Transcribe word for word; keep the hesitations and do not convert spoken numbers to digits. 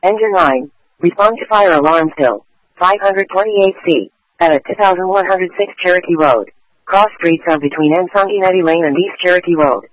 Engine nine. Respond to fire alarm still. five twenty-eight C. At two thousand one hundred six Cherokee Road. Cross streets are between Nsongineti Lane and East Cherokee Road.